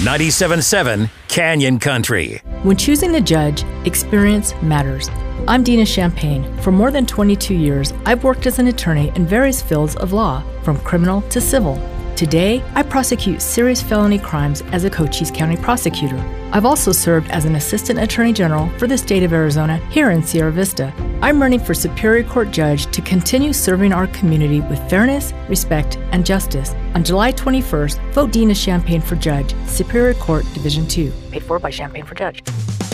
97.7 Canyon Country. When choosing a judge, experience matters. I'm Dina Champagne. For more than 22 years, I've worked as an attorney in various fields of law, from criminal to civil. Today, I prosecute serious felony crimes as a Cochise County prosecutor. I've also served as an assistant attorney general for the state of Arizona here in Sierra Vista. I'm running for Superior Court Judge to continue serving our community with fairness, respect, and justice. On July 21st, vote Dina Champagne for Judge, Superior Court Division 2. Paid for by Champagne for Judge.